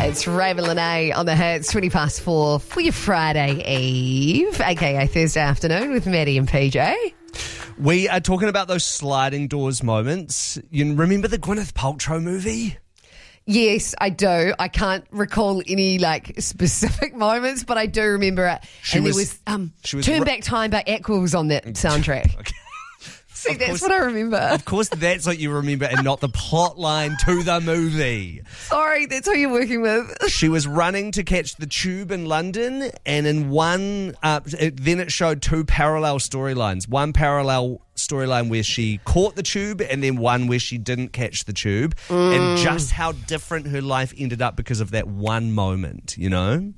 It's Raven Lene on the hits, 4:20 for your Friday Eve, aka Thursday afternoon with Maddie and PJ. We are talking about those sliding doors moments. You remember the Gwyneth Paltrow movie? Yes, I do. I can't recall any specific moments, but I do remember it. There was Turn Back Time by Aqua was on that soundtrack. Okay. See, that's what I remember. Of course, that's what you remember and not the plot line to the movie. Sorry, that's who you're working with. She was running to catch the tube in London, and in one, then it showed two parallel storylines. One parallel storyline where she caught the tube, and then one where she didn't catch the tube, and just how different her life ended up because of that one moment, you know?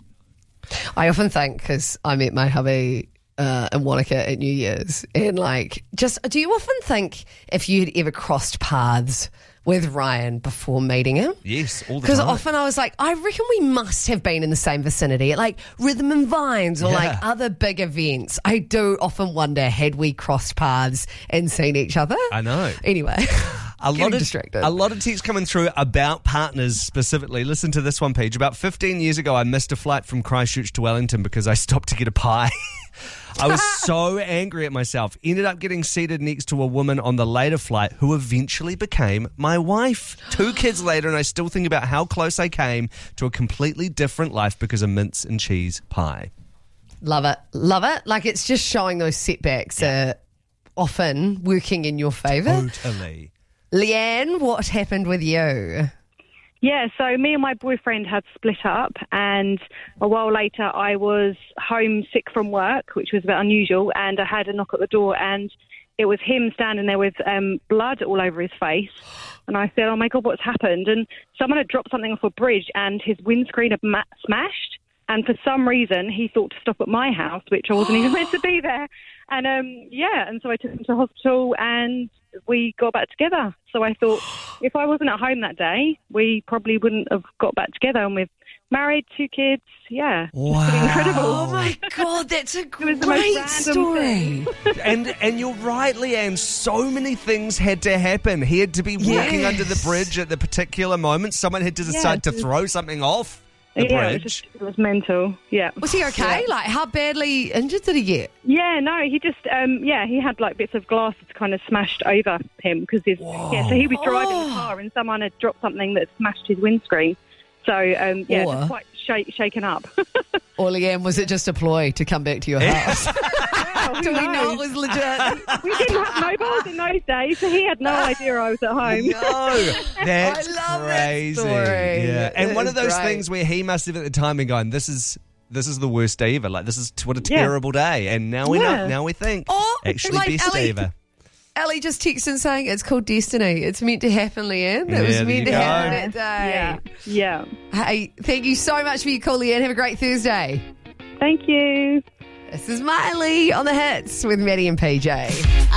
I often think, because I met my hubby in Wanaka at New Year's, and do you often think if you had ever crossed paths with Ryan before meeting him? Yes, all the time. Because often I was like, I reckon we must have been in the same vicinity at Rhythm and Vines or other big events. I do often wonder, had we crossed paths and seen each other? I know. Anyway, a lot of texts coming through about partners specifically. Listen to this one, Paige. About 15 years ago, I missed a flight from Christchurch to Wellington because I stopped to get a pie. I was so angry at myself. Ended up getting seated next to a woman on the later flight who eventually became my wife. 2 kids later, and I still think about how close I came to a completely different life because of mince and cheese pie. Love it. Love it. It's just showing those setbacks are often working in your favour. Totally. Leanne, what happened with you? Yeah, so me and my boyfriend had split up, and a while later I was home sick from work, which was a bit unusual, and I had a knock at the door, and it was him standing there with blood all over his face. And I said, oh my God, what's happened? And someone had dropped something off a bridge, and his windscreen had smashed. And for some reason, he thought to stop at my house, which I wasn't even meant to be there. And and so I took him to hospital, and we got back together. So I thought, if I wasn't at home that day, we probably wouldn't have got back together. And we've married, 2 kids. Yeah. Wow. It's pretty incredible. Oh my God, that's a great story. And you're right, Leanne. So many things had to happen. He had to be walking under the bridge at the particular moment. Someone had to decide to throw something off the bridge. It was mental. Yeah. Was he okay? How badly injured did he get? Yeah, no, he just, he had bits of glass kind of smashed over him because so he was driving the car and someone had dropped something that smashed his windscreen. So, just quite shaken up. Or, Leanne, was it just a ploy to come back to your house? Do we know it was legit? We didn't have mobiles in those days, so he had no idea I was at home. No, that's I love crazy. That story. Yeah, and one of those great. things where he must have at the time been going, "This is the worst day ever. This is what a terrible day." And now we know. Now we think, actually, best day ever. Ellie just texted saying it's called destiny. It's meant to happen, Leanne. It was meant to happen that day. Yeah. Hey, thank you so much for your call, Leanne. Have a great Thursday. Thank you. This is Miley on the hits with Maddie and PJ.